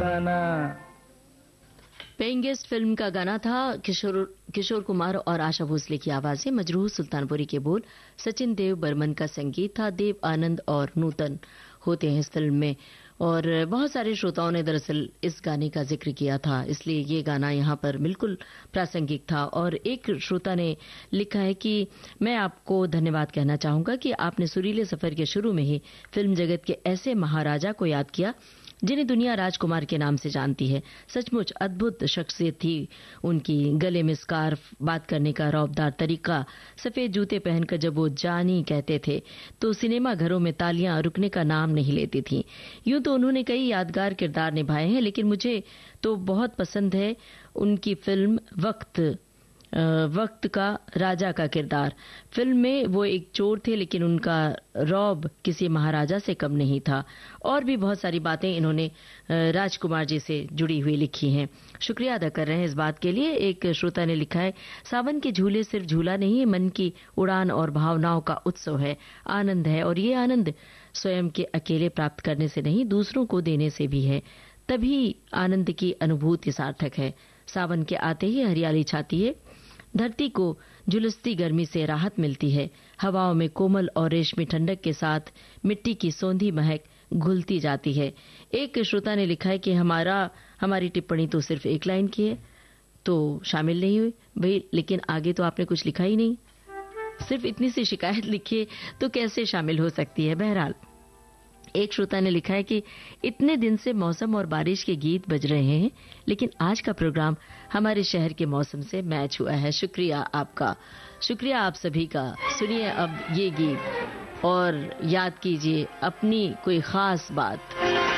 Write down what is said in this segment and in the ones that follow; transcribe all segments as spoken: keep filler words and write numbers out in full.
बनाना। Paying guest film का गाना था। किशोर किशोर कुमार और आशा भोसले की आवाजें, मजरूह सुल्तानपुरी के बोल, सचिन देव बर्मन का संगीत था। देव आनंद और नूतन होते हैं इस फिल्म में, और बहुत सारे श्रोताओं ने दरअसल इस गाने का जिक्र किया था, इसलिए ये गाना यहाँ पर बिल्कुल प्रासंगिक था। और एक श्रोता ने लिखा है कि मैं आपको धन्यवाद कहना चाहूंगा कि आपने सुरीले सफर के शुरू में ही फिल्म जगत के ऐसे महाराजा को याद किया जिन्हें दुनिया राजकुमार के नाम से जानती है। सचमुच अद्भुत शख्सियत थी उनकी, गले में स्कार्फ, बात करने का रौबदार तरीका, सफेद जूते पहनकर जब वो जानी कहते थे तो सिनेमा घरों में तालियां रुकने का नाम नहीं लेती थीं। यूं तो उन्होंने कई यादगार किरदार निभाए हैं, लेकिन मुझे तो बहुत पसंद है उनकी फिल्म वक्त वक्त का राजा का किरदार। फिल्म में वो एक चोर थे, लेकिन उनका रौब किसी महाराजा से कम नहीं था। और भी बहुत सारी बातें इन्होंने राजकुमार जी से जुड़ी हुई लिखी हैं। शुक्रिया अदा कर रहे हैं इस बात के लिए। एक श्रोता ने लिखा है, सावन के झूले सिर्फ झूला नहीं है, मन की उड़ान और भावनाओं का उत्सव है, आनंद है। और ये आनंद स्वयं के अकेले प्राप्त करने से नहीं, दूसरों को देने से भी है, तभी आनंद की अनुभूति सार्थक है। सावन के आते ही हरियाली छाती है, धरती को झुलसती गर्मी से राहत मिलती है, हवाओं में कोमल और रेशमी ठंडक के साथ मिट्टी की सौंधी महक घुलती जाती है। एक श्रोता ने लिखा है कि हमारा हमारी टिप्पणी तो सिर्फ एक लाइन की है, तो शामिल नहीं हुई भाई, लेकिन आगे तो आपने कुछ लिखा ही नहीं, सिर्फ इतनी सी शिकायत लिखी है तो कैसे शामिल हो सकती है। बहरहाल एक श्रोता ने लिखा है कि इतने दिन से मौसम और बारिश के गीत बज रहे हैं, लेकिन आज का प्रोग्राम हमारे शहर के मौसम से मैच हुआ है। शुक्रिया आपका, शुक्रिया आप सभी का। सुनिए अब ये गीत और याद कीजिए अपनी कोई खास बात।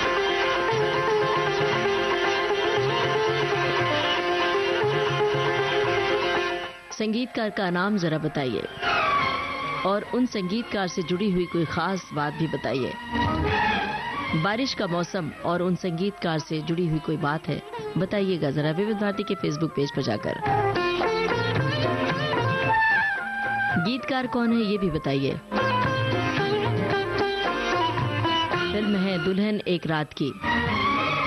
संगीतकार का नाम जरा बताइए और उन संगीतकार से जुड़ी हुई कोई खास बात भी बताइए। बारिश का मौसम और उन संगीतकार से जुड़ी हुई कोई बात है, बताइएगा जरा विविध भारती के फेसबुक पेज पर जाकर। गीतकार कौन है ये भी बताइए। फिल्म है दुल्हन एक रात की।